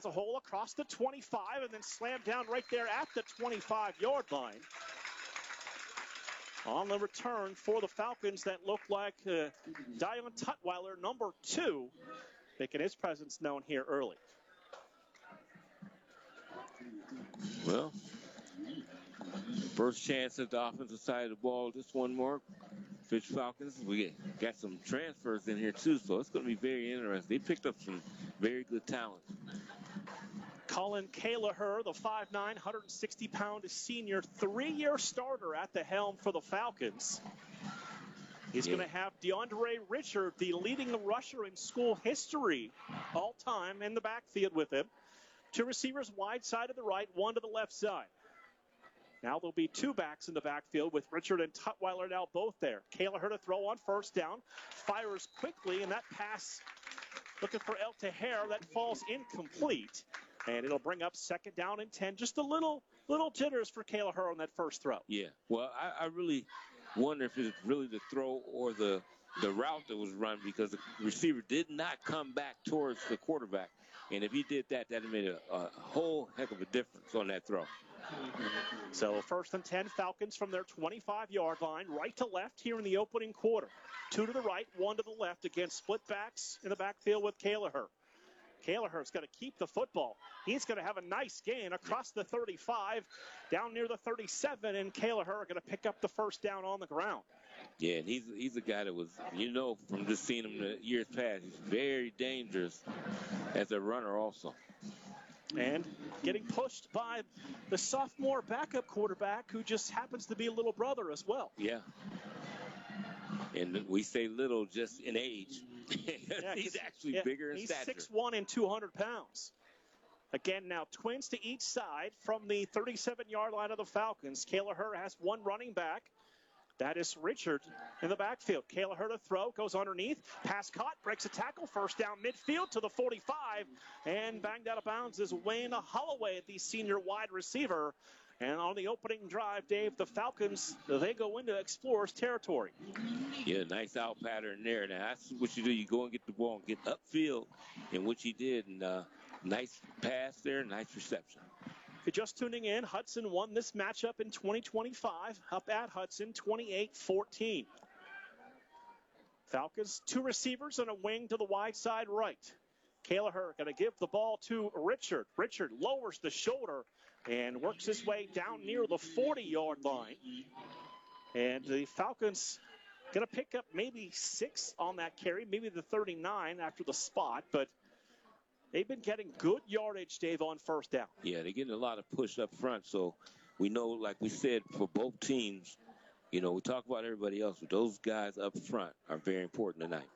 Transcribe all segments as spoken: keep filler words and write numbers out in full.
has a hole across the twenty-five and then slammed down right there at the twenty-five-yard line. On the return for the Falcons, that looked like uh, Dion Tutwiler, number two, making his presence known here early. Well, first chance at the offensive side of the ball. Just one more. Fish Falcons, we got some transfers in here too, so it's going to be very interesting. They picked up some very good talent. Colin Kalaher, the five nine, one hundred sixty pound senior, three-year starter at the helm for the Falcons. He's yeah. going to have DeAndre Richard, the leading rusher in school history, all-time in the backfield with him. Two receivers wide side of the right, one to the left side. Now there'll be two backs in the backfield with Richard and Tutwiler now both there. Kalaher to throw on first down, fires quickly, and that pass looking for El Teher, that falls incomplete. And it'll bring up second down and ten. Just a little little jitters for Kalaher on that first throw. Yeah, well, I, I really wonder if it's really the throw or the, the route that was run, because the receiver did not come back towards the quarterback. And if he did that, that would have made a, a whole heck of a difference on that throw. So first and ten, Falcons from their twenty-five-yard line, right to left here in the opening quarter. Two to the right, one to the left against split backs in the backfield with Kalaher. Kalaher's going to keep the football. He's going to have a nice gain across the thirty-five, down near the thirty-seven, and Kalaher are going to pick up the first down on the ground. Yeah, and he's he's a guy that was, you know, from just seeing him the years past, he's very dangerous as a runner also. And getting pushed by the sophomore backup quarterback, who just happens to be a little brother as well. Yeah. And we say little just in age. Yeah, he's actually yeah, bigger in he's stature. six one and two hundred pounds. Again, now twins to each side from the thirty-seven-yard line of the Falcons. Kalaher has one running back. That is Richard in the backfield. Kalaher to throw, goes underneath. Pass caught, breaks a tackle, first down midfield to the forty-five. And banged out of bounds is Wayne Holloway, the senior wide receiver. And on the opening drive, Dave, the Falcons, they go into Explorers territory. Yeah, nice out pattern there. Now, that's what you do. You go and get the ball and get upfield, and what he did. And uh, nice pass there, nice reception. If you're just tuning in, Hudson won this matchup in twenty twenty-five, up at Hudson, twenty-eight fourteen. Falcons, two receivers and a wing to the wide side right. Kalaher going to give the ball to Richard. Richard lowers the shoulder and works his way down near the forty-yard line. And the Falcons going to pick up maybe six on that carry, maybe the thirty-nine after the spot, but they've been getting good yardage, Dave, on first down. Yeah, they're getting a lot of push up front, so we know, like we said, for both teams, you know, we talk about everybody else, but those guys up front are very important tonight.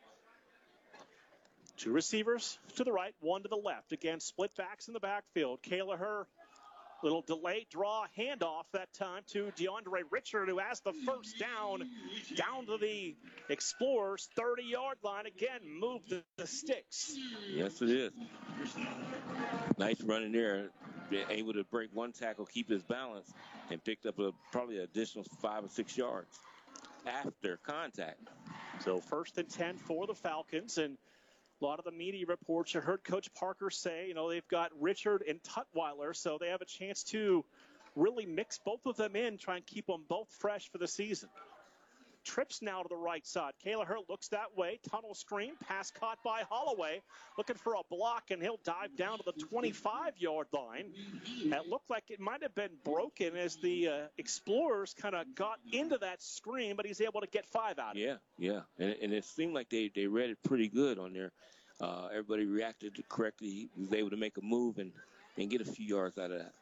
Two receivers to the right, one to the left. Again, split backs in the backfield. Kalaher, little delayed draw handoff that time to DeAndre Richard, who has the first down down to the Explorers thirty-yard line. Again, move the, the sticks. Yes, it is. Nice running there. Being able to break one tackle, keep his balance, and picked up a, probably an additional five or six yards after contact. So first and ten for the Falcons, and a lot of the media reports, you heard Coach Parker say, you know, they've got Richard and Tutwiler, so they have a chance to really mix both of them in, try and keep them both fresh for the season. Trips now to the right side. Kalaher looks that way. Tunnel screen. Pass caught by Holloway. Looking for a block, and he'll dive down to the twenty-five-yard line. That looked like it might have been broken as the uh, Explorers kind of got into that screen, but he's able to get five out of it. Yeah, yeah. And, and it seemed like they, they read it pretty good on there. Uh, everybody reacted correctly. He was able to make a move and, and get a few yards out of that.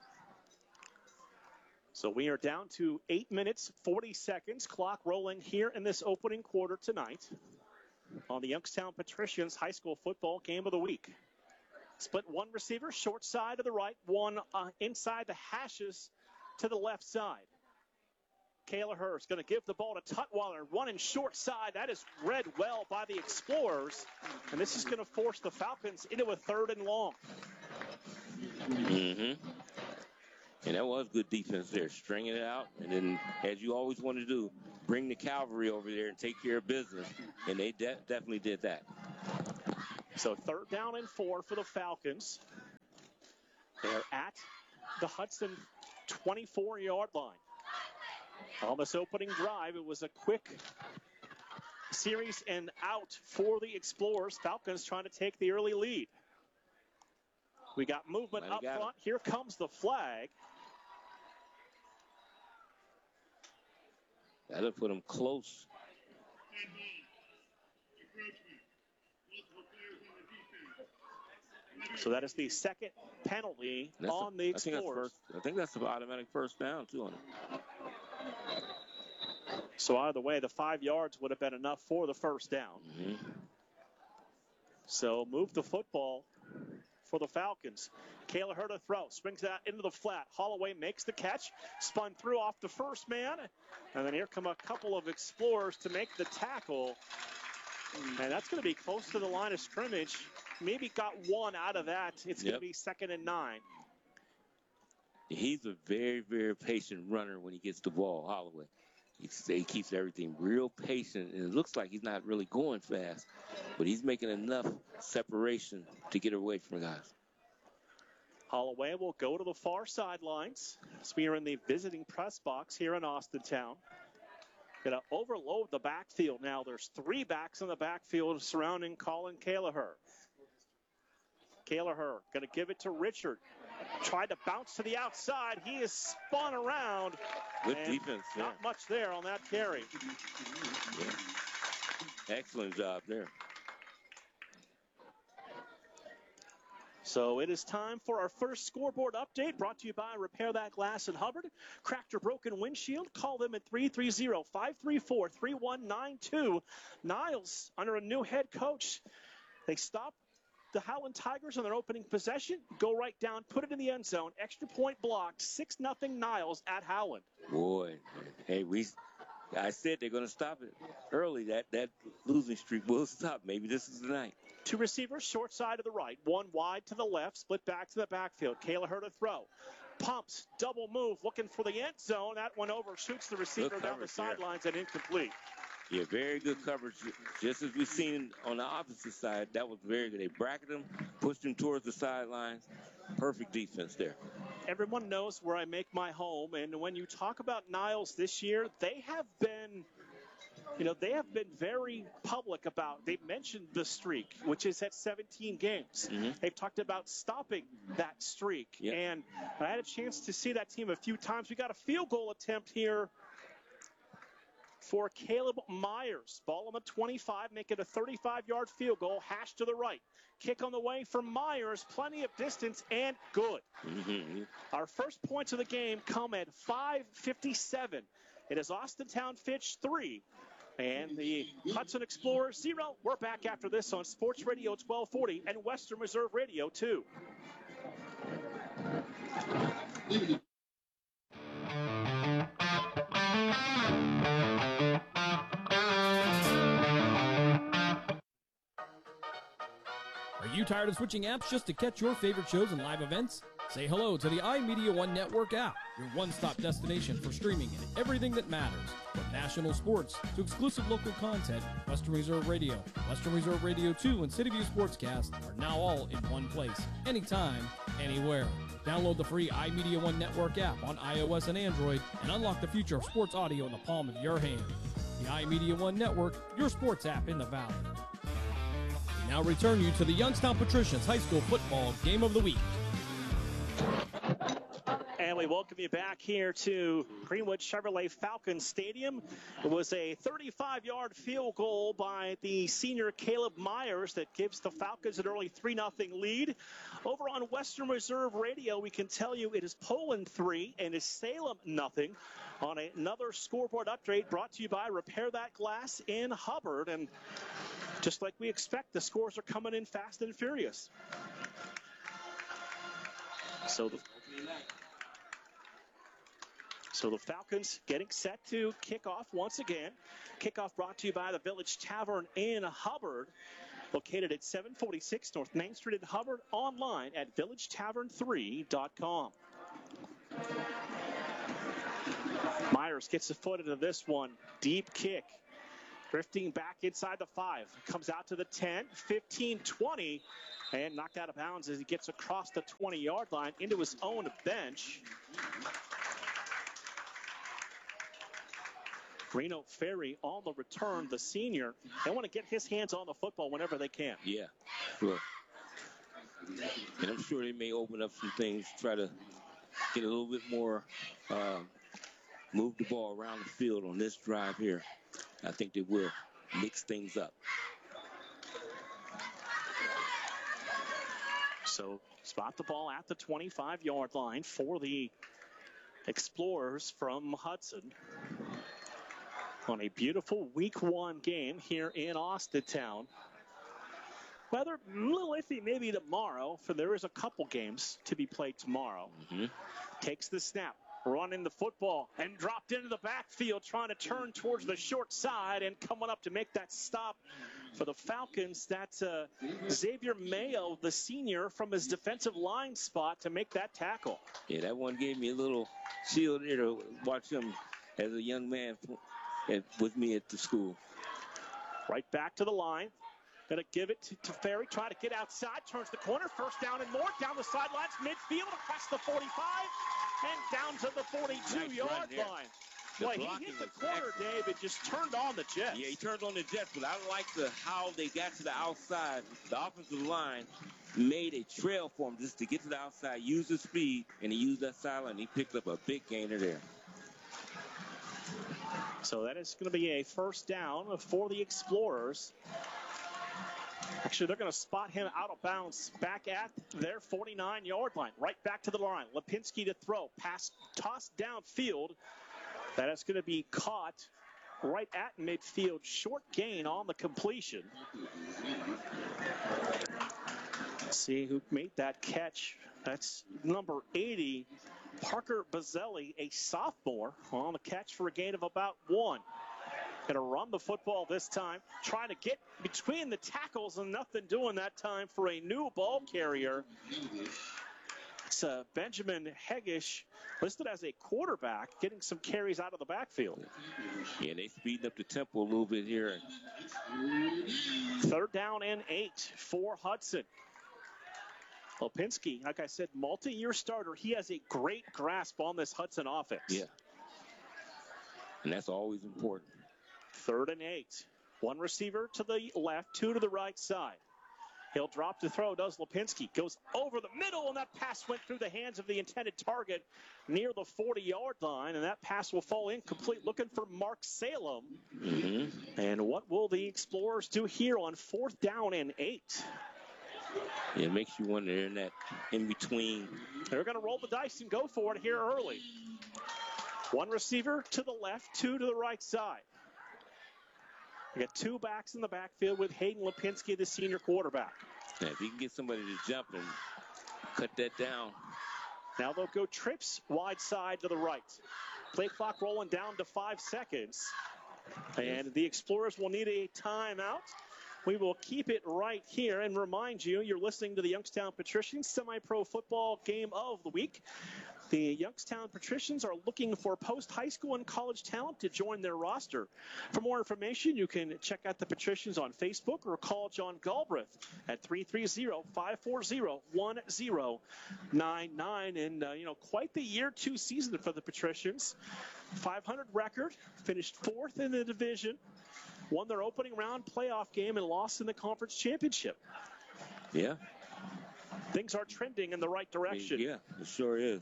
So we are down to eight minutes, forty seconds. Clock rolling here in this opening quarter tonight on the Youngstown Patricians High School Football Game of the Week. Split one receiver, short side to the right, one uh, inside the hashes to the left side. Kalaher is going to give the ball to Tutwiler, running short side. That is read well by the Explorers, and this is going to force the Falcons into a third and long. Mm-hmm. And that was good defense there, stringing it out. And then, as you always want to do, bring the cavalry over there and take care of business. And they de- definitely did that. So third down and four for the Falcons. They're at the Hudson twenty-four-yard line. On this opening drive, it was a quick series and out for the Explorers. Falcons trying to take the early lead. We got movement Might up got front. Here comes the flag. That'll put them close. So that is the second penalty That's on a, the I think, that's Explorers. first, I think that's the automatic first down, too, on it. So either way, the five yards would have been enough for the first down. Mm-hmm. So move the football for the Falcons. Kayla Herta throw, swings that into the flat. Holloway makes the catch, spun through off the first man, and then here come a couple of Explorers to make the tackle. And that's going to be close to the line of scrimmage. Maybe got one out of that. It's Yep. going to be second and nine. He's a very, very patient runner when he gets the ball, Holloway. He's, he keeps everything real patient, and it looks like he's not really going fast, but he's making enough separation to get away from guys. Holloway will go to the far sidelines as we are in the visiting press box here in Austintown. Going to overload the backfield now. There's three backs in the backfield surrounding Colin Kaylaher. Kaylaher going to give it to Richard. Tried to bounce to the outside. He is spun around. Good defense there. Not much there on that carry. Yeah. Excellent job there. So it is time for our first scoreboard update, brought to you by Repair That Glass in Hubbard. Cracked or broken windshield? Call them at three three zero, five three four, three one nine two. Niles under a new head coach. They stop the Howland Tigers on their opening possession, go right down, put it in the end zone, extra point blocked, six nothing Niles at Howland. Boy, hey, we, I said they're going to stop it early. That that losing streak will stop. Maybe this is the night. Two receivers, short side to the right, one wide to the left, split back to the backfield. Kayla Herta throw. Pumps, double move, looking for the end zone. That one overshoots the receiver down the sidelines and incomplete. Yeah, very good coverage. Just as we've seen on the opposite side, that was very good. They bracketed him, pushed him towards the sidelines. Perfect defense there. Everyone knows where I make my home, and when you talk about Niles this year, they have been, you know, they have been very public about, they've mentioned the streak, which is at seventeen games. Mm-hmm. They've talked about stopping that streak, yep. and I had a chance to see that team a few times. We got a field goal attempt here for Caleb Myers. Ball on the twenty-five, make it a thirty-five-yard field goal, hash to the right. Kick on the way from Myers, plenty of distance, and good. Mm-hmm. Our first points of the game come at five fifty-seven. It is Austintown Fitch three and the Hudson Explorers zero. We're back after this on Sports Radio twelve forty and Western Reserve Radio two. Are you tired of switching apps just to catch your favorite shows and live events? Say hello to the iMedia One Network app, your one-stop destination for streaming and everything that matters. From national sports to exclusive local content, Western Reserve Radio, Western Reserve Radio two, and City View Sportscast are now all in one place, anytime, anywhere. Download the free iMedia One Network app on iOS and Android and unlock the future of sports audio in the palm of your hand. The iMedia One Network, your sports app in the Valley. We now return you to the Youngstown Patricians High School Football Game of the Week. And we welcome you back here to Greenwood Chevrolet Falcon Stadium. It was a thirty-five-yard field goal by the senior Caleb Myers that gives the Falcons an early three nothing lead. Over on Western Reserve Radio, we can tell you it is Poland three and is Salem nothing. On another scoreboard update brought to you by Repair That Glass in Hubbard. And just like we expect, the scores are coming in fast and furious. So the So the Falcons getting set to kick off once again. Kickoff brought to you by the Village Tavern in Hubbard, located at seven forty-six North Main Street in Hubbard, online at village tavern three dot com. Myers gets a foot into this one. Deep kick. Drifting back inside the five. Comes out to the ten, fifteen, twenty, and knocked out of bounds as he gets across the twenty-yard line into his own bench. Reno Ferry on the return, the senior. They want to get his hands on the football whenever they can. Yeah, sure. And I'm sure they may open up some things, try to get a little bit more, uh, move the ball around the field on this drive here. I think they will mix things up. So spot the ball at the twenty-five-yard line for the Explorers from Hudson on a beautiful week one game here in Austintown. Weather a little iffy maybe tomorrow, for there is a couple games to be played tomorrow. Mm-hmm. Takes the snap, running the football, and dropped into the backfield, trying to turn towards the short side, and coming up to make that stop for the Falcons. That's uh, Xavier Mayo, the senior, from his defensive line spot to make that tackle. Yeah, that one gave me a little chill there to watch him as a young man with me at the school. Right back to the line. Going to give it to, to Ferry. Try to get outside. Turns the corner. First down and more. Down the sidelines. Midfield. Across the forty-five. And down to the forty-two-yard nice line. Well, he hit the corner, excellent. Dave. It just turned on the Jets. Yeah, he turned on the Jets, but I like the how they got to the outside. The offensive line made a trail for him just to get to the outside, use his speed, and he used that sideline. He picked up a big gainer there. So that is going to be a first down for the Explorers. Actually, they're going to spot him out of bounds back at their forty-nine-yard line. Right back to the line. Lipinski to throw. Pass tossed downfield. That is going to be caught right at midfield. Short gain on the completion. Let's see who made that catch. That's number eighty, Parker Bazzelli, a sophomore, on the catch for a gain of about one. Going to run the football this time, trying to get between the tackles, and nothing doing that time for a new ball carrier. It's uh, Benjamin Hegish, listed as a quarterback, getting some carries out of the backfield. Yeah, they speeding up the tempo a little bit here. Third down and eight for Hudson. Lipinski, like I said, multi-year starter. He has a great grasp on this Hudson offense. Yeah. And that's always important. Third and eight. One receiver to the left, two to the right side. He'll drop to throw, does Lipinski. Goes over the middle, and that pass went through the hands of the intended target near the forty-yard line, and that pass will fall incomplete. Looking for Mark Salem. Mm-hmm. And what will the Explorers do here on fourth down and eight? Yeah, it makes you wonder in that in between. They're going to roll the dice and go for it here early. One receiver to the left, two to the right side. We got two backs in the backfield with Hayden Lipinski, the senior quarterback. Yeah, if you can get somebody to jump and cut that down. Now they'll go trips wide side to the right. Play clock rolling down to five seconds. And the Explorers will need a timeout. We will keep it right here and remind you, you're listening to the Youngstown Patricians Semi-Pro Football Game of the Week. The Youngstown Patricians are looking for post-high school and college talent to join their roster. For more information, you can check out the Patricians on Facebook or call John Galbraith at three three zero, five four zero, one zero nine nine. And, uh, you know, quite the year two season for the Patricians. five hundred record, finished fourth in the division, won their opening round playoff game, and lost in the conference championship. Yeah. Things are trending in the right direction. Yeah, it sure is.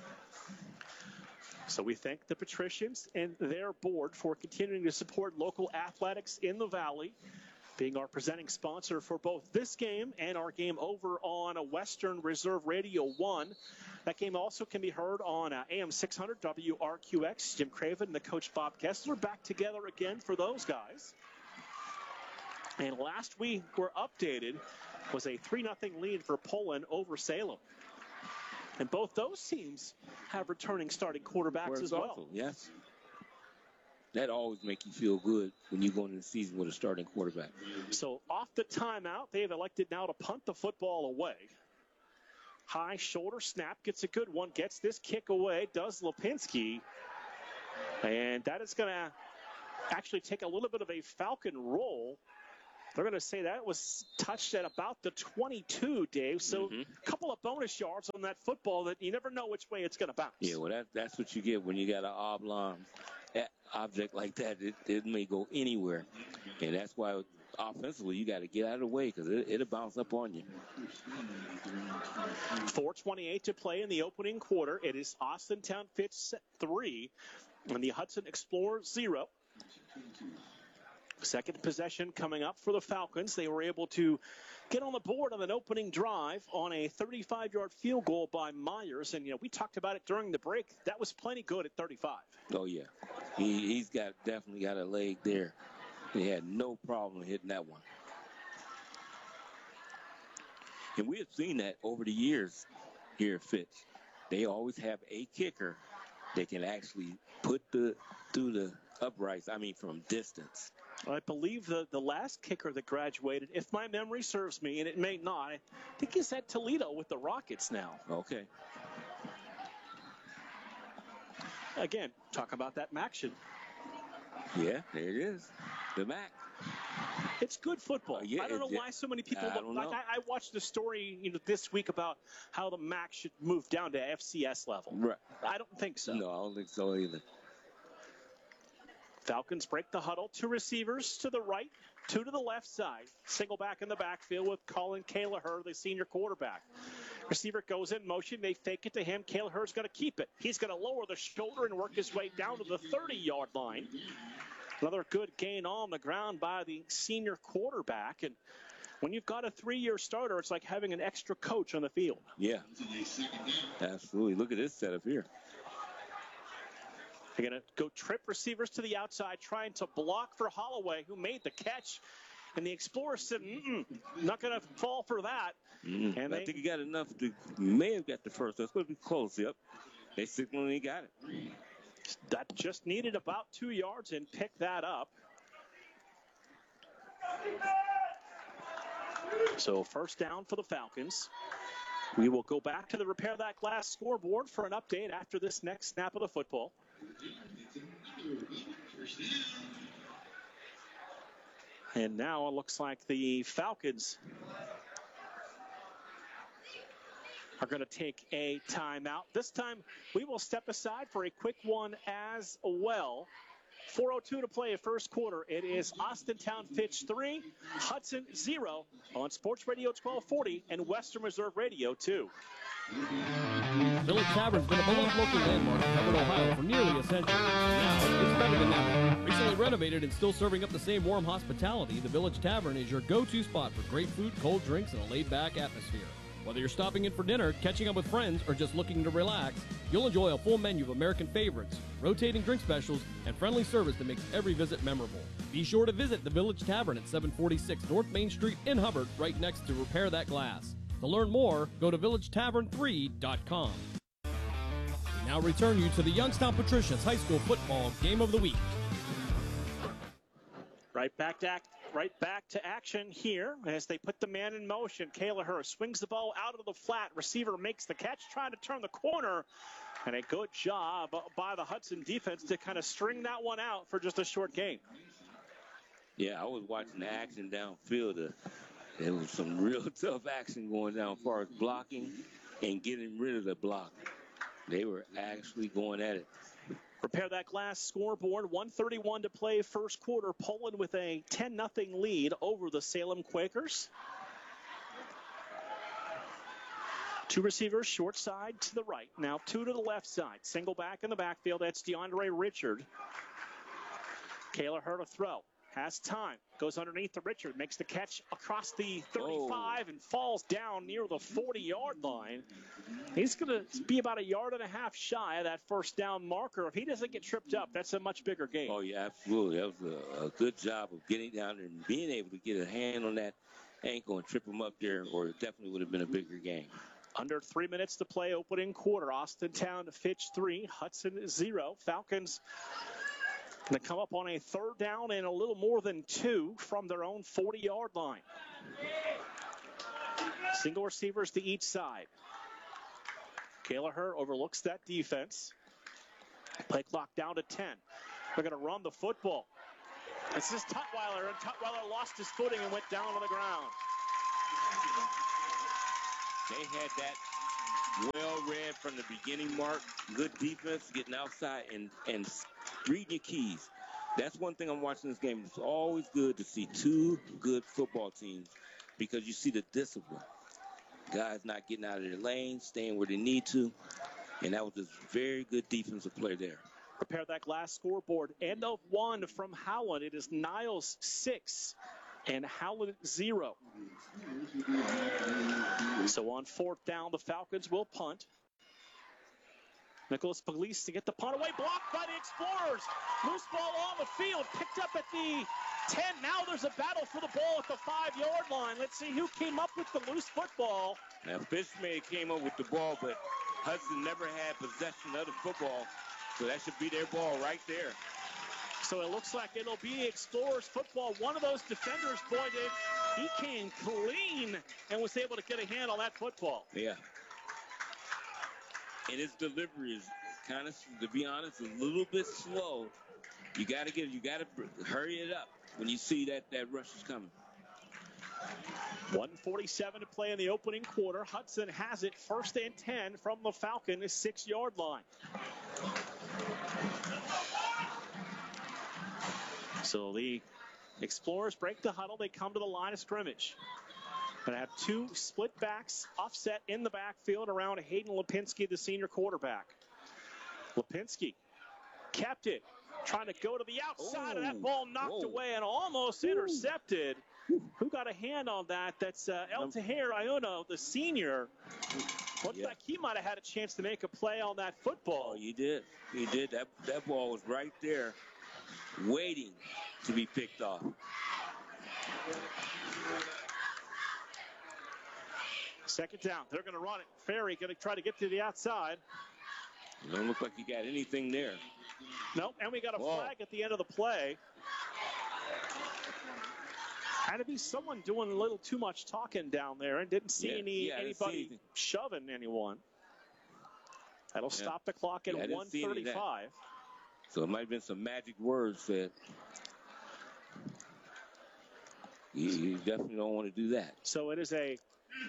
So we thank the Patricians and their board for continuing to support local athletics in the Valley, being our presenting sponsor for both this game and our game over on a Western Reserve Radio one. That game also can be heard on uh, A M six hundred W R Q X. Jim Craven and the coach Bob Kessler back together again for those guys. And last we were updated was a three nothing lead for Poland over Salem. And both those teams have returning starting quarterbacks as well. Awful, yes. That always makes you feel good when you go into the season with a starting quarterback. So off the timeout, they have elected now to punt the football away. High shoulder snap, gets a good one, gets this kick away, does Lipinski. And that is going to actually take a little bit of a Falcon roll. They're going to say that was touched at about the twenty-two, Dave. So mm-hmm. a couple of bonus yards on that football that you never know which way it's going to bounce. Yeah, well, that, that's what you get when you got an oblong object like that. It, it may go anywhere. And that's why offensively you got to get out of the way because it, it'll bounce up on you. four twenty-eight to play in the opening quarter. It is Austintown Fitch three and the Hudson Explorer zero. Second possession coming up for the Falcons. They were able to get on the board on an opening drive on a thirty-five-yard field goal by Myers. And, you know, we talked about it during the break. That was plenty good at thirty-five. Oh, yeah. He, he's got definitely got a leg there. He had no problem hitting that one. And we have seen that over the years here at Fitch. They always have a kicker that can actually put the through the uprights, I mean, from distance. I believe the, the last kicker that graduated, if my memory serves me, and it may not, I think he's at Toledo with the Rockets now. Okay. Again, talk about that Maction. Yeah, there it is. The Mac. It's good football. Uh, yeah, I don't know it, why so many people I look, don't like know. I, I watched the story, you know, this week about how the Mac should move down to F C S level. Right. I don't think so. No, I don't think so either. Falcons break the huddle. Two receivers to the right, two to the left side. Single back in the backfield with Colin Kalaher, the senior quarterback. Receiver goes in motion. They fake it to him. Kalaher's going to keep it. He's going to lower the shoulder and work his way down to the thirty-yard line. Another good gain on the ground by the senior quarterback. And when you've got a three-year starter, it's like having an extra coach on the field. Yeah, absolutely. Look at this setup here. They're going to go trip receivers to the outside, trying to block for Holloway, who made the catch. And the Explorer said, mm-mm, not going to fall for that. Mm-hmm. And I they, think he got enough to, may have got the first. That's going to be close. Yep. They signaled and he got it. That just needed about two yards and picked that up. So first down for the Falcons. We will go back to the Repair That Glass scoreboard for an update after this next snap of the football. And now it looks like the Falcons are going to take a timeout. This time we will step aside for a quick one as well. four oh two to play a first quarter. It is Austintown Fitch three, Hudson zero on Sports Radio twelve forty and Western Reserve Radio two. Village Tavern's been a beloved local landmark in Hubbard, Ohio for nearly a century. Now, it's better than ever. Recently renovated and still serving up the same warm hospitality, the Village Tavern is your go-to spot for great food, cold drinks, and a laid-back atmosphere. Whether you're stopping in for dinner, catching up with friends, or just looking to relax, you'll enjoy a full menu of American favorites, rotating drink specials, and friendly service that makes every visit memorable. Be sure to visit the Village Tavern at seven forty-six North Main Street in Hubbard, right next to Repair That Glass. To learn more, go to village tavern three dot com. We now return you to the Youngstown Patricians High School Football Game of the Week. Right back to act, right back to action here as they put the man in motion. Kalaher swings the ball out of the flat. Receiver makes the catch, trying to turn the corner. And a good job by the Hudson defense to kind of string that one out for just a short gain. Yeah, I was watching the action downfield. Uh, there was some real tough action going down as far as blocking and getting rid of the block. They were actually going at it. Repair That Glass scoreboard. one thirty-one to play first quarter. Poland with a ten nothing lead over the Salem Quakers. Two receivers, short side to the right. Now two to the left side. Single back in the backfield. That's DeAndre Richard. Kalaher to throw. Has time. Goes underneath to Richard. Makes the catch across the thirty-five oh. and falls down near the forty-yard line. He's going to be about a yard and a half shy of that first down marker. If he doesn't get tripped up, that's a much bigger gain. Oh, yeah, absolutely. That was a, a good job of getting down there and being able to get a hand on that ankle and trip him up there, or it definitely would have been a bigger gain. Under three minutes to play, opening quarter. Austintown Fitch three, Hudson zero. Falcons going to come up on a third down and a little more than two from their own forty-yard line. Single receivers to each side. Kalaher overlooks that defense. Play clock down to ten. They're going to run the football. This is Tutwiler, and Tutwiler lost his footing and went down on the ground. They had that well read from the beginning, Mark. Good defense, getting outside and, and reading your keys. That's one thing I'm watching this game. It's always good to see two good football teams because you see the discipline. Guys not getting out of their lane, staying where they need to. And that was a very good defensive play there. Prepare that glass scoreboard. End of one from Howland. It is Niles six and Howland zero. So on fourth down, the Falcons will punt. Nicholas Pugliese to get the punt away, blocked by the Explorers. Loose ball on the field, picked up at the ten. Now there's a battle for the ball at the five-yard line. Let's see who came up with the loose football. Now, Fishman came up with the ball, but Hudson never had possession of the football, so that should be their ball right there. So it looks like it'll be Explorers football. One of those defenders, boy, did, he came clean and was able to get a hand on that football. Yeah. And his delivery is kind of, to be honest, a little bit slow. You got to get, you got to hurry it up when you see that that rush is coming. one forty-seven to play in the opening quarter. Hudson has it first and ten from the Falcon six-yard line. So the Explorers break the huddle. They come to the line of scrimmage. Going to have two split backs offset in the backfield around Hayden Lipinski, the senior quarterback. Lipinski kept it, trying to go to the outside, oh, and that ball knocked whoa. away and almost Ooh. intercepted. Who got a hand on that? That's uh, El Tahir Iono, the senior. Looked yeah. like he might have had a chance to make a play on that football. Oh, you did. You did. That, that ball was right there, waiting to be picked off. Second down. They're going to run it. Ferry going to try to get to the outside. It don't look like you got anything there. Nope, and we got a Whoa. flag at the end of the play. Had to be someone doing a little too much talking down there and didn't see yeah, any yeah, anybody see shoving anyone. That'll yeah. stop the clock at yeah, one thirty-five. So it might have been some magic words said. You, you definitely don't want to do that. So it is a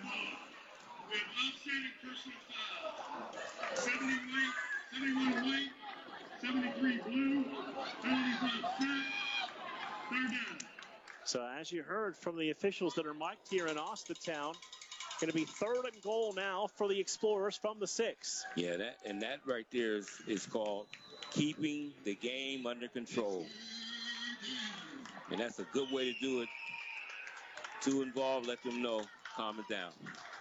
seventy white, seventy-one white, seventy-three blue, seventy-five set, third down. So as you heard from the officials that are mic'd here in Austintown, going to be third and goal now for the Explorers from the six. Yeah, that and that right there is, is called keeping the game under control. And that's a good way to do it. Two involved, let them know, calm it down.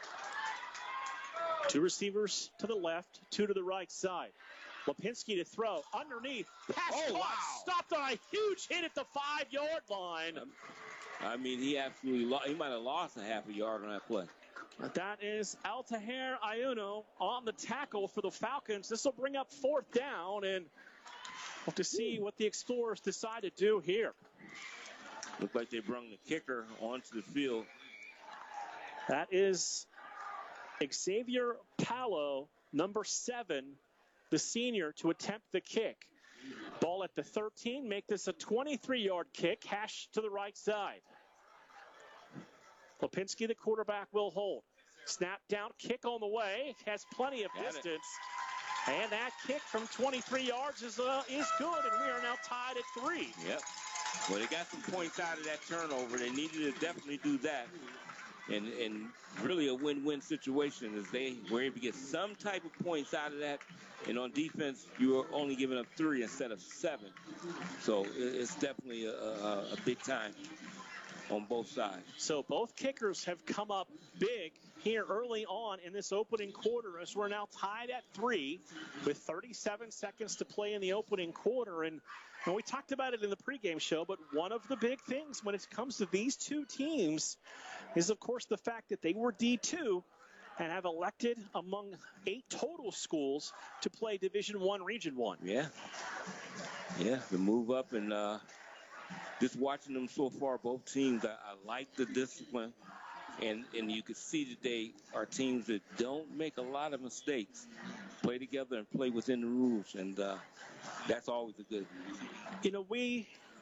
Two receivers to the left, two to the right side. Lipinski to throw underneath. Pass oh, caught, wow. stopped on a huge hit at the five-yard line. Um, I mean, he absolutely lo- he might have lost a half a yard on that play. That is Al Tahir Iono on the tackle for the Falcons. This will bring up fourth down, and we'll have to see what the Explorers decide to do here. Looked like they brought the kicker onto the field. That is Xavier Palo, number seven, the senior, to attempt the kick. Ball at the thirteen, make this a twenty-three-yard kick, hash to the right side. Lipinski, the quarterback, will hold. Snap down, kick on the way, has plenty of Got distance. It. And that kick from twenty-three yards is uh, is good, and we are now tied at three. Yep. Well, they got some points out of that turnover. They needed to definitely do that. And, and really a win-win situation as they were able to get some type of points out of that. And on defense, you were only giving up three instead of seven. So it's definitely a, a, a big time on both sides. So both kickers have come up big here early on in this opening quarter as we're now tied at three with thirty-seven seconds to play in the opening quarter. And, and we talked about it in the pregame show, but one of the big things when it comes to these two teams is, of course, the fact that they were D two and have elected among eight total schools to play Division One, Region One. Yeah. Yeah, to move up and uh, just watching them so far, both teams, I, I like the discipline. And, and you can see that they are teams that don't make a lot of mistakes, play together and play within the rules. And uh, that's always a good. You know, we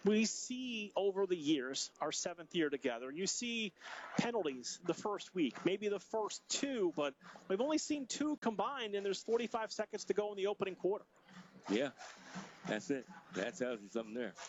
we see over the years, our seventh year together, you see penalties the first week, maybe the first two, but we've only seen two combined, and there's forty-five seconds to go in the opening quarter. Yeah, that's it. That tells you something there.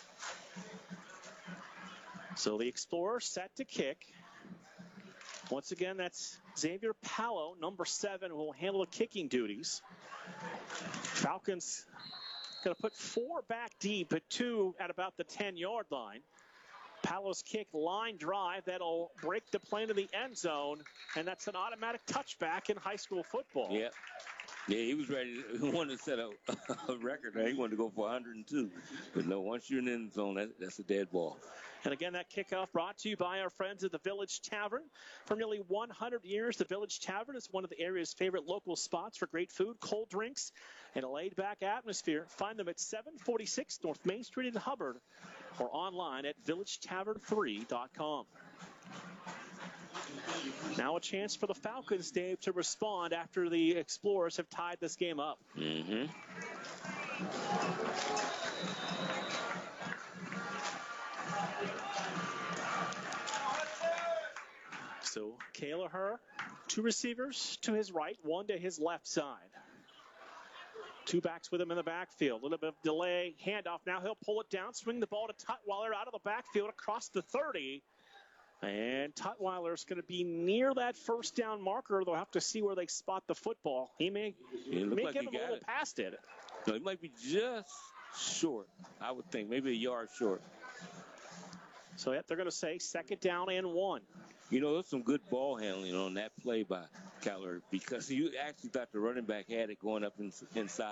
So the Explorers set to kick. Once again, that's Xavier Palo, number seven, who will handle the kicking duties. Falcons going to put four back deep at two at about the ten-yard line. Palo's kick, line drive, that'll break the plane of the end zone, and that's an automatic touchback in high school football. Yeah. Yeah, he was ready. He wanted to set a, a record. He wanted to go for one hundred two. But no, once you're in the end zone, that, that's a dead ball. And again, that kickoff brought to you by our friends at the Village Tavern. For nearly one hundred years, the Village Tavern is one of the area's favorite local spots for great food, cold drinks, and a laid-back atmosphere. Find them at seven forty-six North Main Street in Hubbard or online at village tavern three dot com. Now a chance for the Falcons, Dave, to respond after the Explorers have tied this game up. Mm-hmm. So Kelleher, two receivers to his right, one to his left side. Two backs with him in the backfield. A little bit of delay, handoff. Now he'll pull it down, swing the ball to Tutwiler out of the backfield across the thirty. And Tutwiler's going to be near that first down marker. They'll have to see where they spot the football. He may, may like get he him a little it. past it. No, he might be just short, I would think. Maybe a yard short. So yep, they're going to say second down and one. You know, there's some good ball handling on that play by Kelleher because you actually thought the running back had it going up in, inside.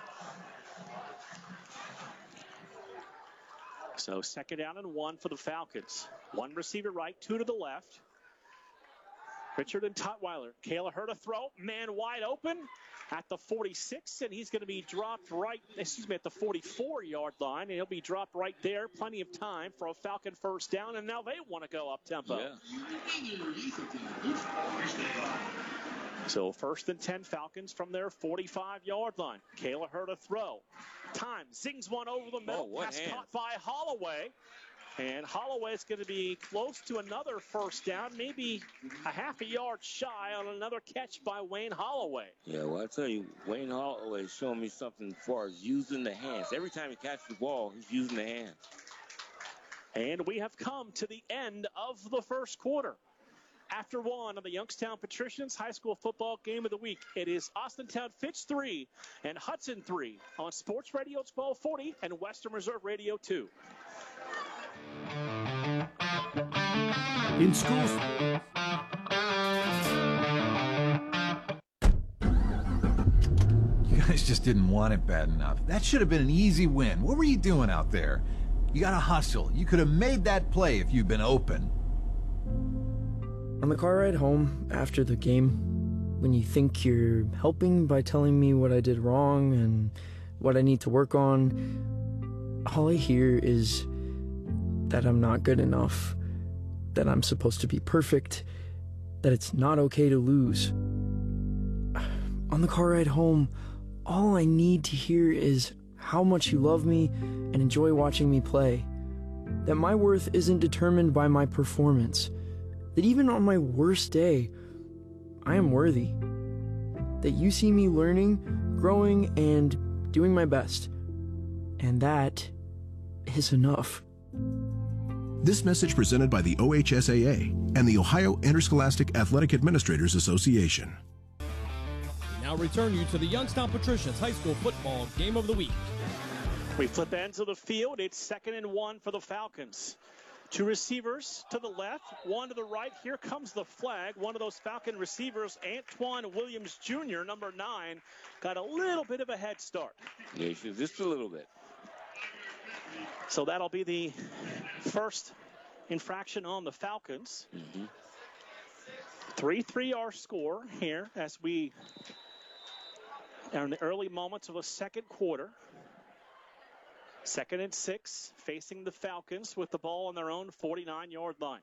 So second down and one for the Falcons. One receiver right, two to the left. Richard and Tutwiler. Kelleher to throw. Man wide open at the forty-six, and he's going to be dropped right, excuse me, at the forty-four-yard line, and he'll be dropped right there. Plenty of time for a Falcon first down, and now they want to go up-tempo. Yeah. So first and ten Falcons from their forty-five-yard line. Kelleher to throw. Time, zings one over the middle. Oh, Pass hand. caught by Holloway. And Holloway is going to be close to another first down, maybe a half a yard shy on another catch by Wayne Holloway. Yeah, well, I tell you, Wayne Holloway is showing me something as far as using the hands. Every time he catches the ball, he's using the hands. And we have come to the end of the first quarter. After one of the Youngstown Patricians High School Football Game of the Week, it is Austintown Fitch three and Hudson three on Sports Radio twelve forty and Western Reserve Radio two. In school. You guys just didn't want it bad enough. That should have been an easy win. What were you doing out there? You gotta hustle. You could have made that play if you'd been open. On the car ride home after the game, when you think you're helping by telling me what I did wrong and what I need to work on, all I hear is that I'm not good enough, that I'm supposed to be perfect, that it's not okay to lose. On the car ride home, all I need to hear is how much you love me and enjoy watching me play, that my worth isn't determined by my performance, that even on my worst day, I am worthy, that you see me learning, growing, and doing my best, and that is enough. This message presented by the O H S A A and the Ohio Interscholastic Athletic Administrators Association. We now return you to the Youngstown Patricians High School Football Game of the Week. We flip ends of the field. It's second and one for the Falcons. Two receivers to the left, one to the right. Here comes the flag. One of those Falcon receivers, Antoine Williams Junior, number nine, got a little bit of a head start. Yeah, just a little bit. So that'll be the first infraction on the Falcons. Mm-hmm. three three our score here as we are in the early moments of the second quarter. Second and six, facing the Falcons with the ball on their own forty-nine-yard line.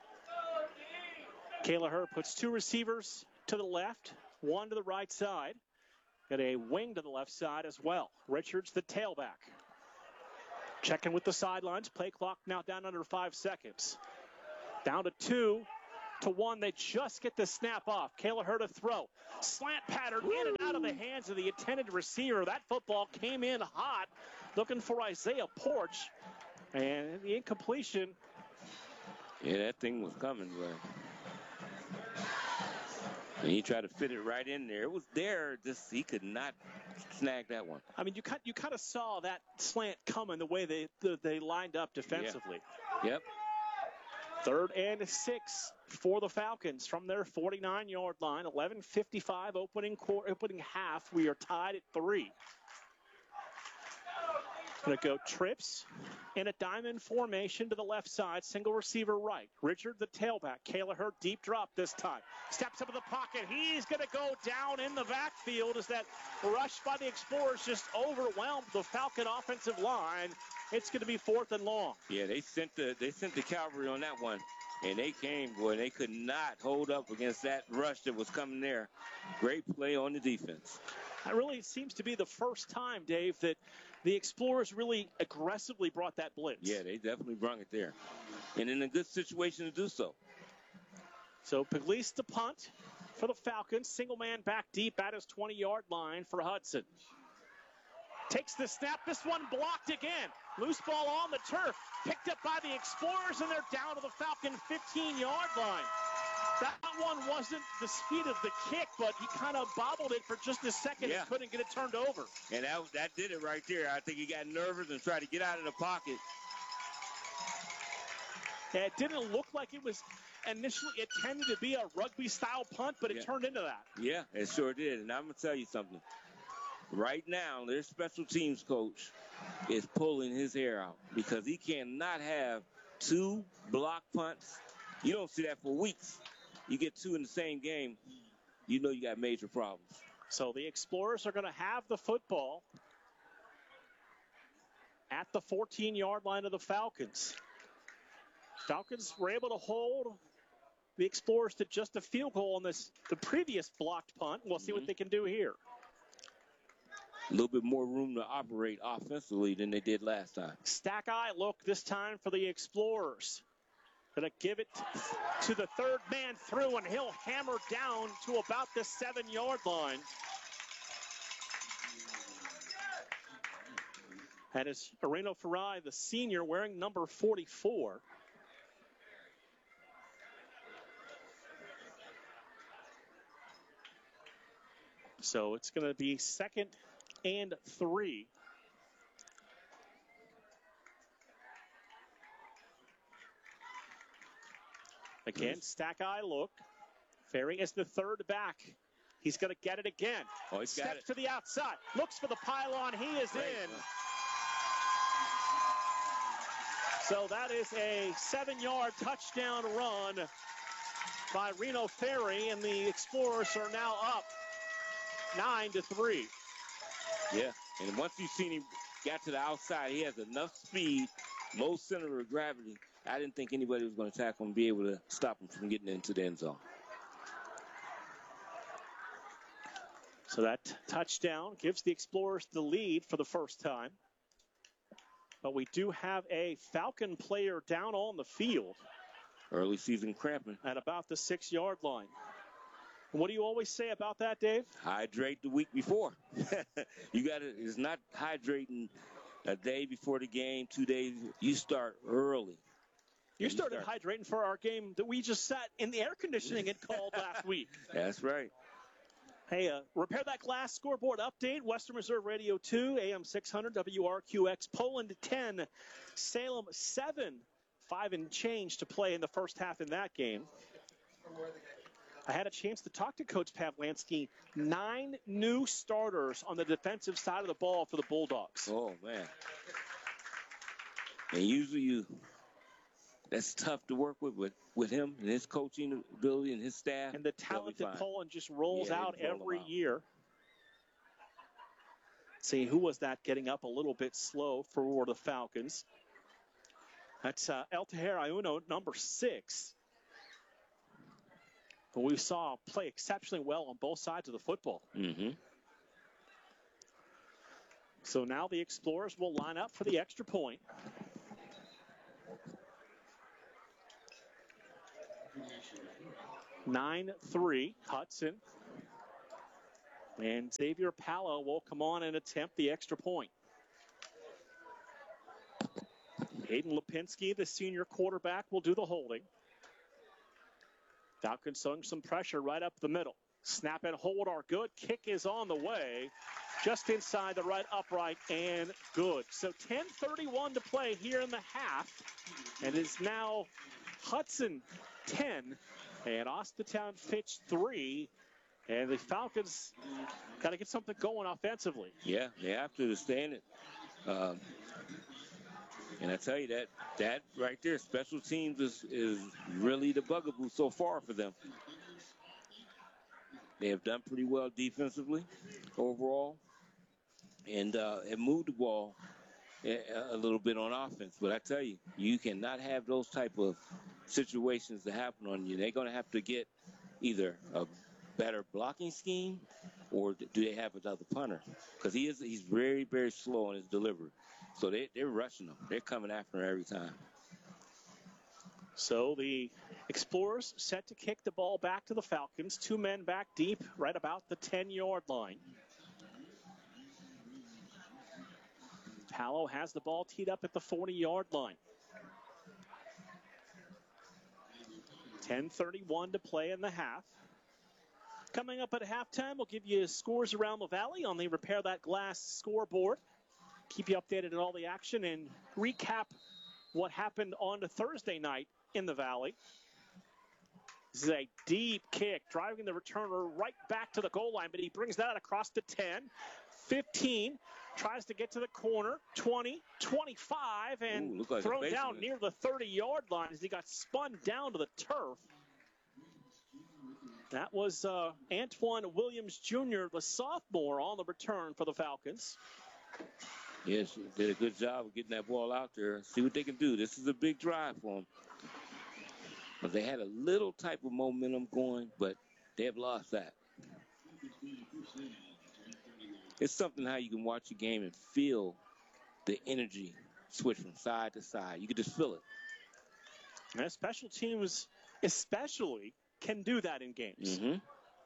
Kelleher puts two receivers to the left, one to the right side. Got a wing to the left side as well. Richards, the tailback. Checking with the sidelines. Play clock now down under five seconds. Down to two to one. They just get the snap off. Kelleher to throw. Slant pattern in and out of the hands of the intended receiver. That football came in hot, looking for Isaiah Porch. And the incompletion. Yeah, that thing was coming, but and he tried to fit it right in there. It was there, just he could not snag that one. I mean, you kind you kind of saw that slant coming the way they the, they lined up defensively. Yeah. Yep. Third and six for the Falcons from their forty-nine-yard line. eleven fifty-five opening quarter, opening half. We are tied at three. Going to go trips in a diamond formation to the left side. Single receiver right. Richard, the tailback. Kelleher, deep drop this time. Steps up in the pocket. He's going to go down in the backfield as that rush by the Explorers just overwhelmed the Falcon offensive line. It's going to be fourth and long. Yeah, they sent the they sent the cavalry on that one, and they came, boy. They could not hold up against that rush that was coming there. Great play on the defense. That really seems to be the first time, Dave, that the Explorers really aggressively brought that blitz. Yeah, they definitely brought it there, and in a good situation to do so. So Puglisi to punt for the Falcons. Single man back deep at his twenty-yard line for Hudson. Takes the snap. This one blocked again. Loose ball on the turf. Picked up by the Explorers, and they're down to the Falcon fifteen-yard line. That one wasn't the speed of the kick, but he kind of bobbled it for just a second yeah. and couldn't get it turned over. And that, that did it right there. I think he got nervous and tried to get out of the pocket. Yeah, it didn't look like it was initially intended to be a rugby-style punt, but it yeah. turned into that. Yeah, it sure did. And I'm going to tell you something. Right now, their special teams coach is pulling his hair out because he cannot have two block punts. You don't see that for weeks. You get two in the same game, you know you got major problems. So the Explorers are going to have the football at the fourteen-yard line of the Falcons. Falcons were able to hold the Explorers to just a field goal on this the previous blocked punt. We'll see mm-hmm. what they can do here. A little bit more room to operate offensively than they did last time. Stack eye look this time for the Explorers. Going to give it to the third man through, and he'll hammer down to about the seven-yard line. That is Areno Farai, the senior, wearing number forty-four. So it's going to be second and three. Again, stack eye look. Ferry is the third back. He's going to get it again. Oh, he's Steps got it. to the outside. Looks for the pylon. He is Great. in. So that is a seven-yard touchdown run by Reno Ferry, and the Explorers are now up nine to three. Yeah, and once you've seen him get to the outside, he has enough speed, low center of gravity. I didn't think anybody was going to tackle him and be able to stop him from getting into the end zone. So that touchdown gives the Explorers the lead for the first time. But we do have a Falcon player down on the field. Early season cramping. At about the six-yard line. What do you always say about that, Dave? Hydrate the week before. You got to, it's not hydrating a day before the game, two days. You start early. You started hydrating for our game that we just sat in the air conditioning and called last week. That's right. Hey, uh, repair that glass. Scoreboard update. Western Reserve Radio two, A M six hundred, W R Q X. Poland ten, Salem seven. Five and change to play in the first half in that game. I had a chance to talk to Coach Pavlansky. Nine new starters on the defensive side of the ball for the Bulldogs. Oh, man. And usually you... That's tough to work with, with with him and his coaching ability and his staff. And the talented Poland just rolls yeah, out every out. year. See, who was that getting up a little bit slow for the Falcons? That's uh, Eltaher Iuno, number six. But we saw play exceptionally well on both sides of the football. Mm-hmm. So now the Explorers will line up for the extra point. nine three, Hudson. And Xavier Palo will come on and attempt the extra point. Hayden Lipinski, the senior quarterback, will do the holding. Falcons showing some pressure right up the middle. Snap and hold are good. Kick is on the way. Just inside the right upright and good. So ten thirty-one to play here in the half. And it's now Hudson ten and Austintown Fitch three. And the Falcons got to get something going offensively. Yeah, they have to understand it. Um, and I tell you that that right there, special teams is, is really the bugaboo so far for them. They have done pretty well defensively overall, and uh, have moved the ball a, a little bit on offense. But I tell you, you cannot have those type of situations that happen on you. They're going to have to get either a better blocking scheme, or do they have another punter? Because he is he's very, very slow on his delivery. So they, they're rushing him. They're coming after him every time. So the Explorers set to kick the ball back to the Falcons. Two men back deep, right about the ten-yard line. Palo has the ball teed up at the forty-yard line. ten thirty-one to play in the half. Coming up at halftime, we'll give you scores around the Valley on the Repair That Glass scoreboard. Keep you updated on all the action and recap what happened on Thursday night in the Valley. This is a deep kick, driving the returner right back to the goal line, but he brings that across to ten, fifteen, tries to get to the corner, twenty, twenty-five, and Ooh, like thrown down near the thirty-yard line as he got spun down to the turf. That was uh, Antoine Williams Junior, the sophomore, on the return for the Falcons. Yes, did a good job of getting that ball out there. See what they can do. This is a big drive for them. But they had a little type of momentum going, but they have lost that. It's something how you can watch a game and feel the energy switch from side to side. You can just feel it. And special teams especially can do that in games. Mm-hmm.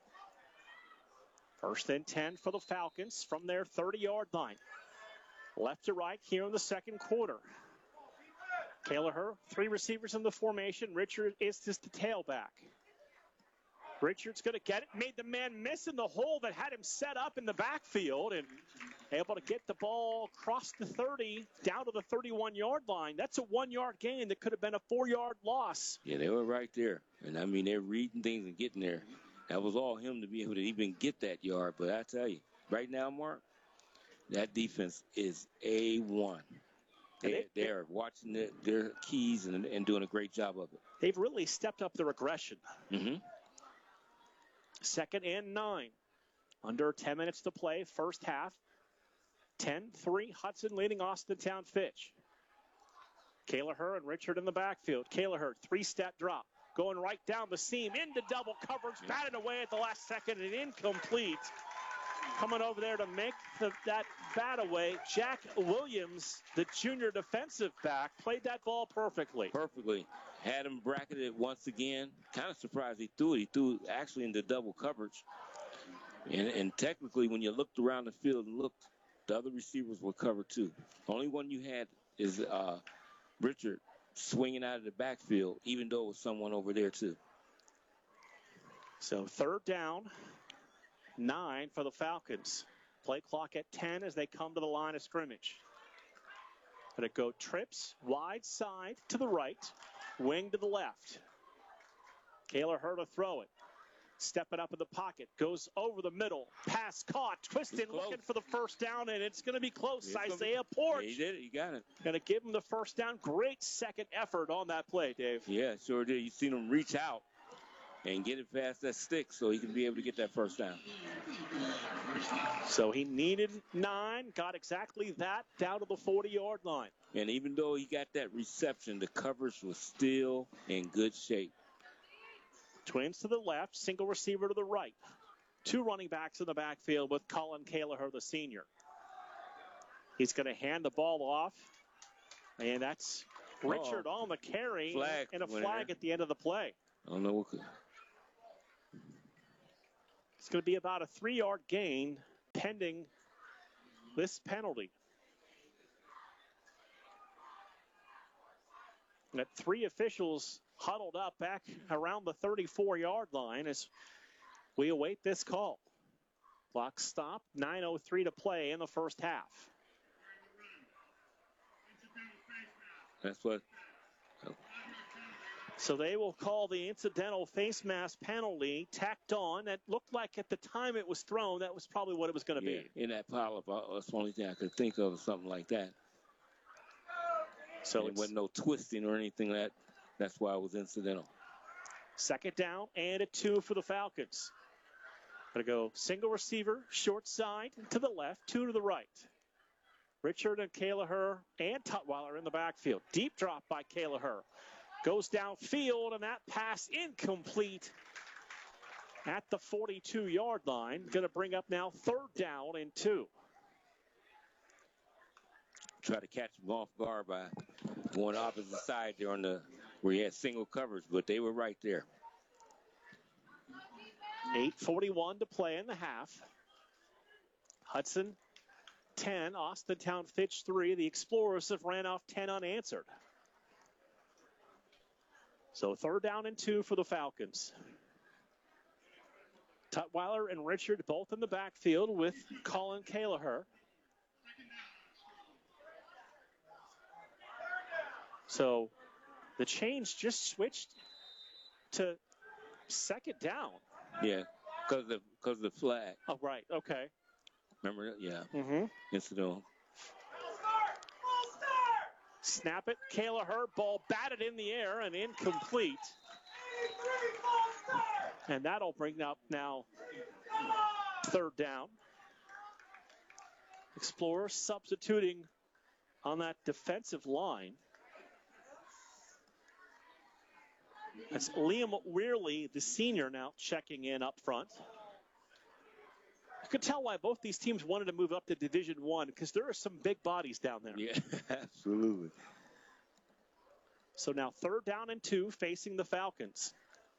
First and ten for the Falcons from their thirty-yard line. Left to right here in the second quarter. Kelleher, three receivers in the formation. Richard is just the tailback. Richard's going to get it. Made the man miss in the hole that had him set up in the backfield, and able to get the ball across the thirty down to the thirty-one-yard line. That's a one-yard gain that could have been a four-yard loss. Yeah, they were right there. And, I mean, they're reading things and getting there. That was all him to be able to even get that yard. But I tell you, right now, Mark, that defense is A one. They, they are watching the, their keys and, and doing a great job of it. They've really stepped up their aggression. Mm-hmm. Second and nine. Under ten minutes to play, first half. ten three, Hudson leading Austintown Fitch. Kelleher and Richard in the backfield. Kelleher, three-step drop. Going right down the seam into double coverage. Batted away at the last second and incomplete. Coming over there to make the, that bat away, Jack Williams, the junior defensive back, played that ball perfectly. Perfectly. Had him bracketed once again. Kind of surprised he threw it. He threw it actually into double coverage. And, and technically, when you looked around the field and looked, the other receivers were covered too. The only one you had is uh, Richard swinging out of the backfield, even though it was someone over there too. So third down. Nine for the Falcons. Play clock at ten as they come to the line of scrimmage. Going to go trips, wide side to the right, wing to the left. Kelleher to throw it. Stepping up in the pocket, goes over the middle, pass caught, twisted, looking for the first down, and it's going to be close. It's Isaiah Porch. Yeah, he did it. He got it. Going to give him the first down. Great second effort on that play, Dave. Yeah, sure did. You seen him reach out and get it past that stick so he can be able to get that first down. So he needed nine, got exactly that down to the forty-yard line. And even though he got that reception, the coverage was still in good shape. Twins to the left, single receiver to the right. Two running backs in the backfield with Colin Kelleher, the senior. He's going to hand the ball off. And that's Richard oh, on the carry flag and a winner. flag at the end of the play. I don't know what could. It's going to be about a three-yard gain pending this penalty. And three officials huddled up back around the thirty-four-yard line as we await this call. Clock stopped, nine oh three to play in the first half. That's what. So they will call the incidental face mask penalty tacked on. That looked like at the time it was thrown, that was probably what it was going to Yeah, be. in that pile of, uh, that's the only thing I could think of, something like that. So it wasn't no twisting or anything like that. That's why it was incidental. Second down and a two for the Falcons. Going to go single receiver, short side to the left, two to the right. Richard and Kelleher and Tutwiler in the backfield. Deep drop by Kelleher. Goes downfield, and that pass incomplete at the forty-two-yard line. Going to bring up now third down and two. Try to catch him off guard by going opposite side there on the where he had single coverage, but they were right there. eight forty-one to play in the half. Hudson ten, Austintown Fitch three. The Explorers have ran off ten unanswered. So third down and two for the Falcons. Tutwiler and Richard both in the backfield with Colin Kelleher. So the change just switched to second down. Yeah, because the because the flag. Oh, right. Okay. Remember that? Yeah. Mm-hmm. Incidental. Snap it. Kelleher, ball batted in the air and incomplete. And that'll bring up now third down. Explorers substituting on that defensive line. That's Liam Weirley, the senior, now checking in up front. You could tell why both these teams wanted to move up to Division One because there are some big bodies down there. Yeah, absolutely. So now third down and two facing the Falcons.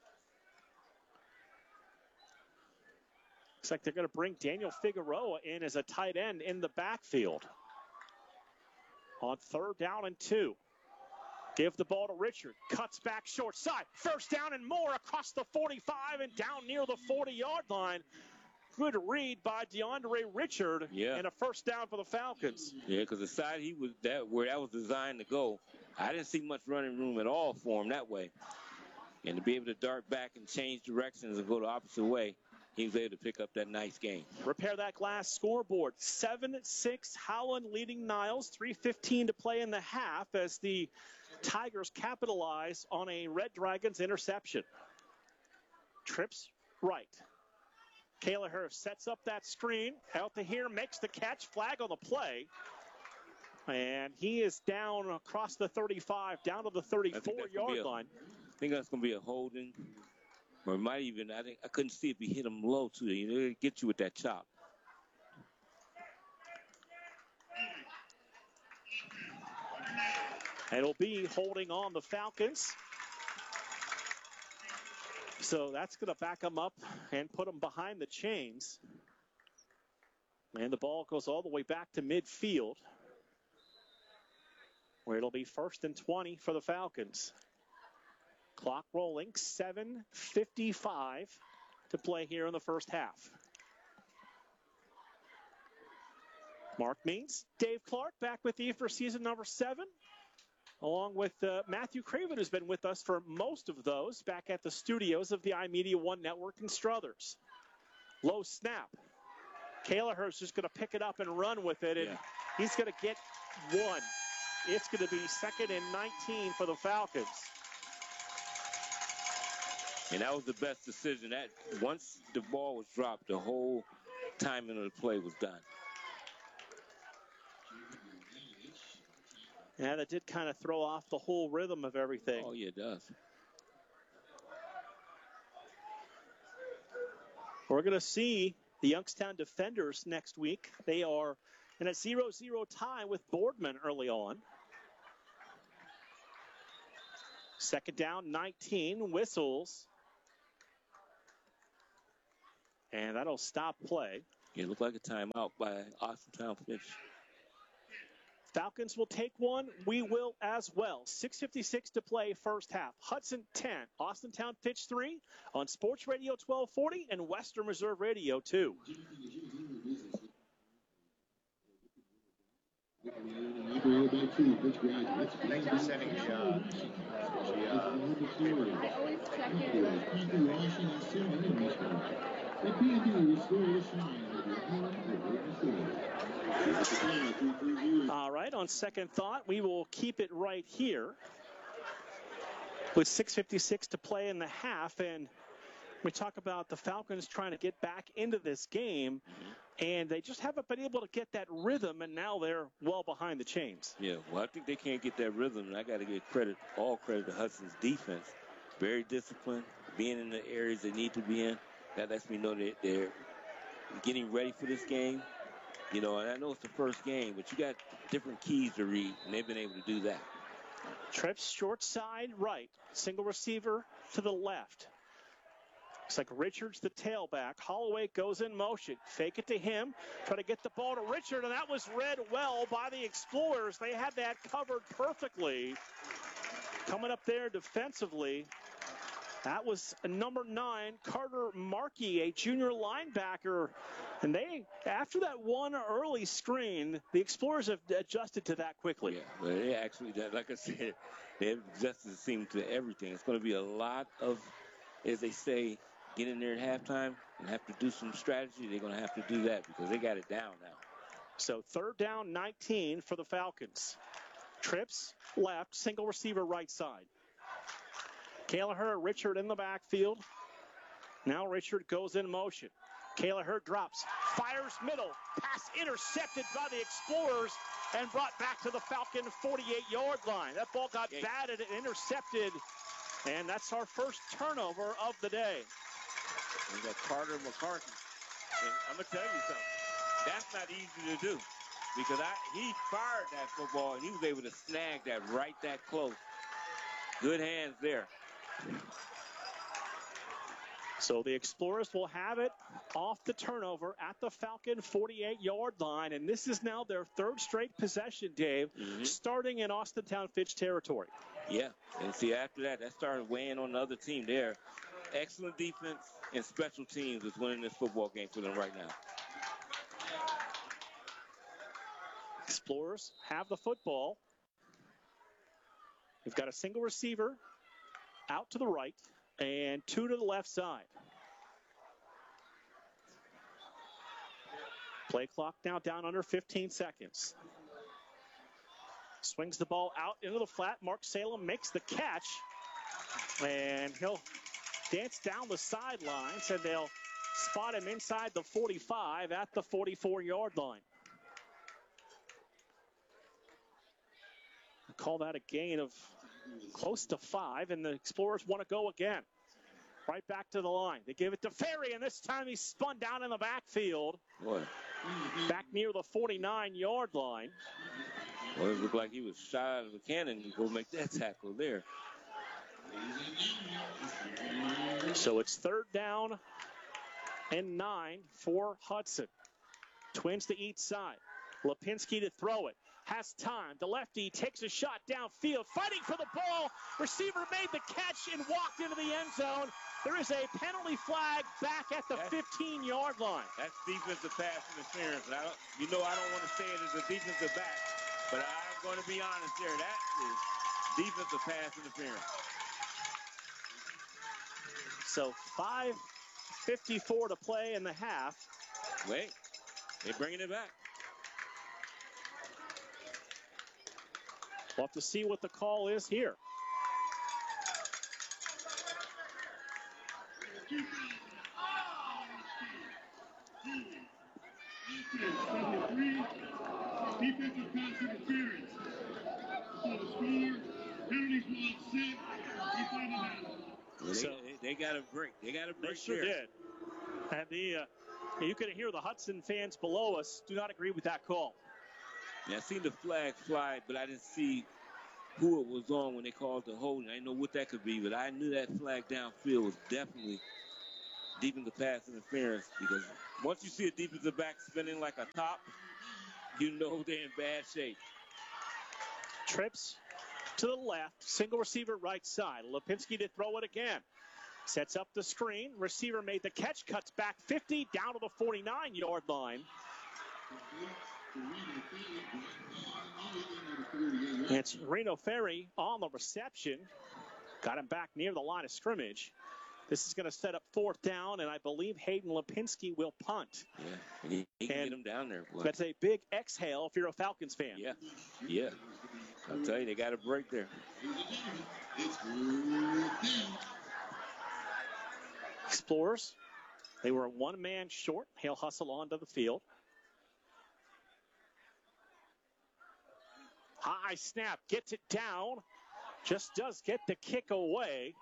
Looks like they're going to bring Daniel Figueroa in as a tight end in the backfield. On third down and two. Give the ball to Richard. Cuts back short side. First down and more across the forty-five and down near the forty-yard line. Good read by DeAndre Richard. Yeah. And a first down for the Falcons. Yeah, because the side he was that where that was designed to go, I didn't see much running room at all for him that way. And to be able to dart back and change directions and go the opposite way, he was able to pick up that nice game. Repair that glass scoreboard. seven six Howland leading Niles. three fifteen to play in the half as the Tigers capitalize on a Red Dragons interception. Trips right. Kelleher sets up that screen. Out to here, makes the catch. Flag on the play. And he is down across the thirty-five, down to the thirty-four-yard line. I think that's going to be a holding. Or it might even, I think I couldn't see if he hit him low, too. You know, it'll get you with that chop. It'll be holding on the Falcons. So that's going to back them up and put them behind the chains. And the ball goes all the way back to midfield, where it'll be first and twenty for the Falcons. Clock rolling, seven fifty-five to play here in the first half. Mark Means, Dave Clark back with you for season number seven, along with uh, Matthew Craven, who's been with us for most of those, back at the studios of the iMedia One Network in Struthers. Low snap. Kelleher's just going to pick it up and run with it, and yeah. he's going to get one. It's going to be second and nineteen for the Falcons. And that was the best decision. That once the ball was dropped, the whole timing of the play was done. Yeah, that did kind of throw off the whole rhythm of everything. Oh, yeah, it does. We're going to see the Youngstown Defenders next week. They are and a zero zero tie with Boardman early on. Second down, nineteen, whistles. And that'll stop play. It looked like a timeout by Austintown Fitch. Falcons will take one. We will as well. six fifty-six to play first half. Hudson ten, Austintown Fitch three on Sports Radio twelve forty and Western Reserve Radio two. Thanks for sending John. All right, on second thought, we will keep it right here with six fifty-six to play in the half. And we talk about the Falcons trying to get back into this game, and they just haven't been able to get that rhythm, and now they're well behind the chains. Yeah, well, I think they can't get that rhythm, and I got to give credit, all credit to Hudson's defense. Very disciplined, being in the areas they need to be in. That lets me know that they're getting ready for this game. You know, and I know it's the first game, but you got different keys to read, and they've been able to do that. Trips short side right, single receiver to the left. Looks like Richards the tailback. Holloway goes in motion. Fake it to him. Try to get the ball to Richard, and that was read well by the Explorers. They had that covered perfectly. Coming up there defensively, that was number nine, Carter Markey, a junior linebacker. And they, after that one early screen, the Explorers have adjusted to that quickly. Yeah, but they actually, like I said, they have adjusted, it seems, to everything. It's going to be a lot of, as they say, get in there at halftime and have to do some strategy. They're going to have to do that because they got it down now. So third down, nineteen for the Falcons. Trips left, single receiver right side. Kelleher, Richard in the backfield. Now Richard goes in motion. Kelleher drops, fires middle, pass intercepted by the Explorers and brought back to the Falcon forty-eight-yard line. That ball got okay. batted and intercepted, and that's our first turnover of the day. We got Carter McCarthy. And I'm going to tell you something. That's not easy to do because I, he fired that football, and he was able to snag that right that close. Good hands there. So the Explorers will have it off the turnover at the Falcon forty-eight-yard line, and this is now their third straight possession, Dave, mm-hmm. starting in Austintown Fitch territory. Yeah, and see, after that, that started weighing on the other team there. Excellent defense and special teams is winning this football game for them right now. Explorers have the football. We've got a single receiver out to the right and two to the left side. Play clock now down under fifteen seconds. Swings the ball out into the flat. Mark Salem makes the catch, and he'll dance down the sidelines, and they'll spot him inside the forty-five at the forty-four-yard line. Call that a gain of close to five, and the Explorers want to go again. Right back to the line. They give it to Ferry, and this time he's spun down in the backfield. Boy. Back near the forty-nine-yard line. Well, it looked like he was shot out of a cannon to go make that tackle there. So it's third down and nine for Hudson. Twins to each side. Lipinski to throw it. Has time. The lefty takes a shot downfield. Fighting for the ball. Receiver made the catch and walked into the end zone. There is a penalty flag back at the fifteen-yard line. That's defensive pass interference. And I don't, you know I don't want to say it as a defensive back, but I'm going to be honest there. That is defensive pass interference. So five fifty-four to play in the half. Wait, they're bringing it back. We'll have to see what the call is here. Defensive pass interference. So the score, penalties will set. Well, so they, they got a break. They got a break. They sure there. did. And the uh, you can hear the Hudson fans below us do not agree with that call. And I seen the flag fly, but I didn't see who it was on when they called the holding. I didn't know what that could be, but I knew that flag downfield was definitely defensive pass interference, because once you see a defensive back spinning like a top, you know they're in bad shape. Trips to the left, single receiver right side. Lipinski to throw it again. Sets up the screen. Receiver made the catch, cuts back fifty, down to the forty-nine-yard line. It's Reno Ferry on the reception. Got him back near the line of scrimmage. This is going to set up fourth down, and I believe Hayden Lipinski will punt. Yeah, and he, he can and get him down there. Boy. That's a big exhale if you're a Falcons fan. Yeah, yeah. I'll tell you, they got a break there. Explorers, they were one man short. He'll hustle onto the field. High snap, gets it down. Just does get the kick away.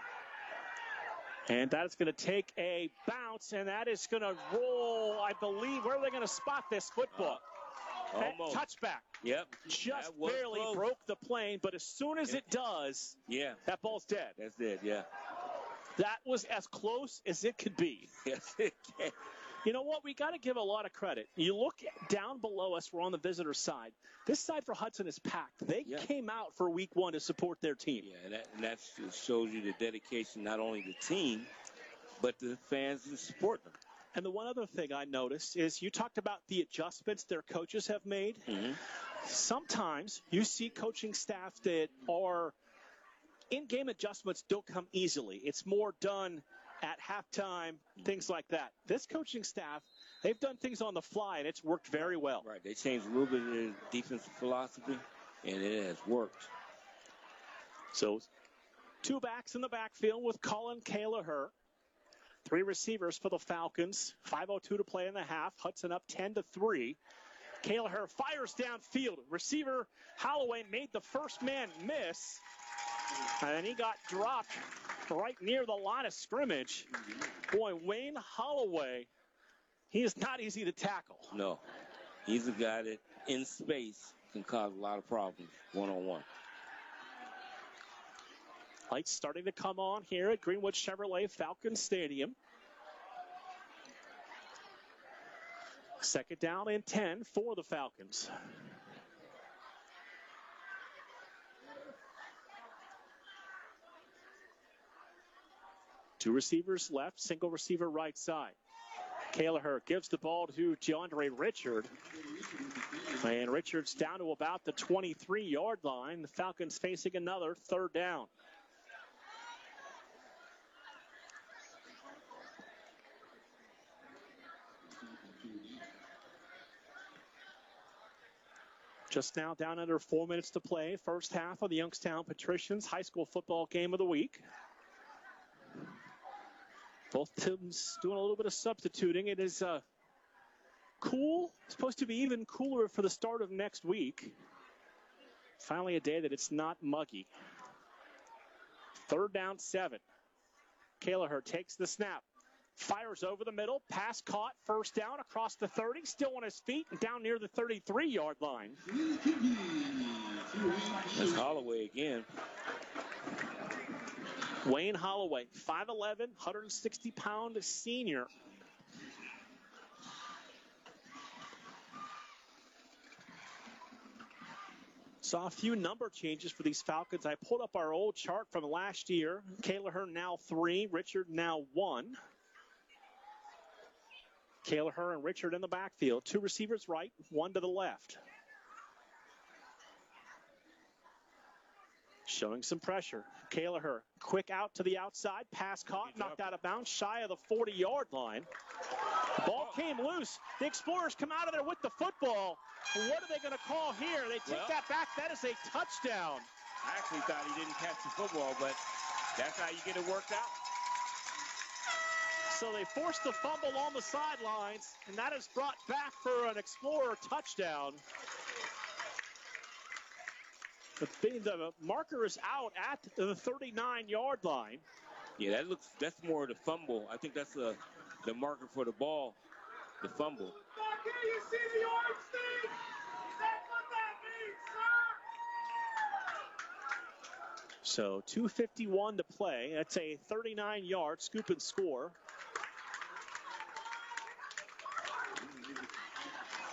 And that is going to take a bounce, and that is going to roll, I believe. Where are they going to spot this football? Uh, almost. Touchback. Yep. Just barely close. Broke the plane, but as soon as it does, yeah, that ball's dead. That's dead, yeah. That was as close as it could be. Yes, it can. You know what? We got to give a lot of credit. You look down below us. We're on the visitor side. This side for Hudson is packed. They yeah. came out for week one to support their team. Yeah, and that, and that shows you the dedication, not only the team, but the fans that support them. And the one other thing I noticed is you talked about the adjustments their coaches have made. Mm-hmm. Sometimes you see coaching staff that are in-game adjustments don't come easily. It's more done at halftime, things like that. This coaching staff, they've done things on the fly, and it's worked very well. Right. They changed a little bit of their defensive philosophy, and it has worked. So two backs in the backfield with Colin Kelleher. Three receivers for the Falcons. five oh two to play in the half. Hudson up ten to three. Kelleher fires downfield. Receiver Holloway made the first man miss. And he got dropped right near the line of scrimmage. Boy, Wayne Holloway, he is not easy to tackle. No. He's a guy that, in space, can cause a lot of problems one-on-one. Lights starting to come on here at Greenwood Chevrolet Falcon Stadium. Second down and ten for the Falcons. Two receivers left, single receiver right side. Kelleher gives the ball to DeAndre Richard. And Richard's down to about the twenty-three-yard line. The Falcons facing another third down. Just now down under four minutes to play. First half of the Youngstown Patricians high school football game of the week. Both teams doing a little bit of substituting. It is uh, cool. It's supposed to be even cooler for the start of next week. Finally a day that it's not muggy. Third down, seven. Kelleher takes the snap. Fires over the middle. Pass caught. First down across the thirty. Still on his feet and down near the thirty-three-yard line. That's Holloway again. Wayne Holloway, five eleven, one hundred sixty pound senior. Saw a few number changes for these Falcons. I pulled up our old chart from last year. Kelleher now three, Richard now one. Kelleher and Richard in the backfield. Two receivers right, one to the left. Showing some pressure. Kelleher, quick out to the outside. Pass caught, knocked out of bounds, shy of the forty-yard line. Ball came loose. The Explorers come out of there with the football. What are they going to call here? They take well, that back. That is a touchdown. I actually thought he didn't catch the football, but that's how you get it worked out. So they forced the fumble on the sidelines, and that is brought back for an Explorer touchdown. The, the marker is out at the thirty-nine-yard line. Yeah, that looks, that's more the fumble. I think that's the, the marker for the ball, the fumble. So two fifty-one to play. That's a thirty-nine yard scoop and score